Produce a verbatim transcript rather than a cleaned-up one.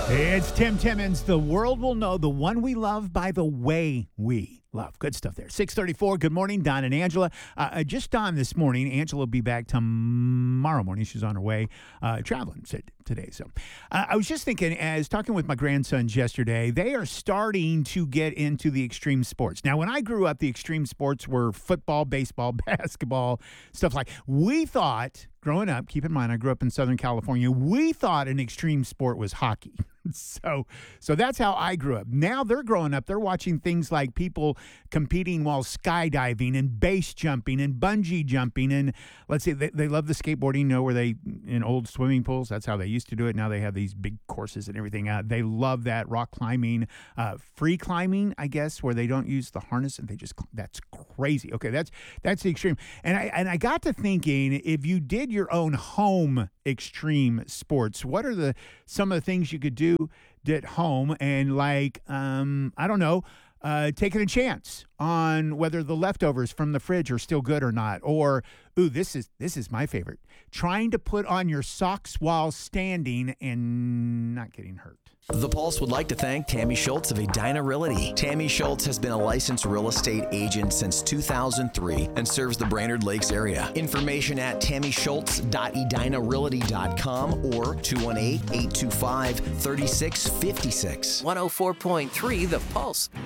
It's Tim Timmons. The world will know the one we love by the way we love. Good stuff there. six thirty-four. Good morning, Don and Angela. Uh, just Don this morning. Angela will be back tomorrow morning. She's on her way uh, traveling today. So uh, I was just thinking, as talking with my grandsons yesterday, they are starting to get into the extreme sports. Now, when I grew up, the extreme sports were football, baseball, basketball, stuff like. We thought, growing up, keep in mind, I grew up in Southern California, we thought an extreme sport was hockey. So so that's how I grew up. Now they're growing up. They're watching things like people competing while skydiving and base jumping and bungee jumping. And let's see, they, they love the skateboarding, you know, where they, in old swimming pools, that's how they used to do it. Now they have these big courses and everything. Uh, they love that. Rock climbing, uh, free climbing, I guess, where they don't use the harness and they just, that's crazy. Okay, that's that's the extreme. And I, and I got to thinking, if you did your own home extreme sports, what are the some of the things you could do at home? And like um I don't know, uh taking a chance on whether the leftovers from the fridge are still good or not, or ooh, this is this is my favorite, trying to put on your socks while standing and not getting hurt. The Pulse would like to thank Tammy Schultz of Edina Realty. Tammy Schultz has been a licensed real estate agent since two thousand three and serves the Brainerd Lakes area. Information at tammy schultz dot edina realty dot com or two one eight, eight two five, three six five six. one oh four point three The Pulse.